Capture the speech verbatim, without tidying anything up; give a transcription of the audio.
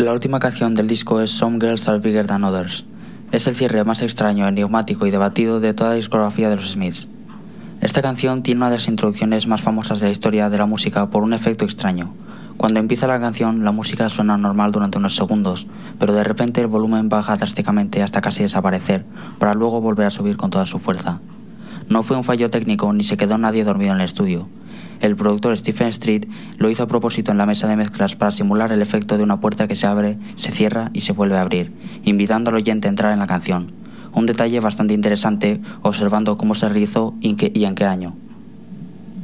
La última canción del disco es Some Girls Are Bigger Than Others. Es el cierre más extraño, enigmático y debatido de toda la discografía de los Smiths. Esta canción tiene una de las introducciones más famosas de la historia de la música por un efecto extraño. Cuando empieza la canción, la música suena normal durante unos segundos, pero de repente el volumen baja drásticamente hasta casi desaparecer, para luego volver a subir con toda su fuerza. No fue un fallo técnico ni se quedó nadie dormido en el estudio. El productor Stephen Street lo hizo a propósito en la mesa de mezclas para simular el efecto de una puerta que se abre, se cierra y se vuelve a abrir, invitando al oyente a entrar en la canción. Un detalle bastante interesante observando cómo se realizó y en qué año.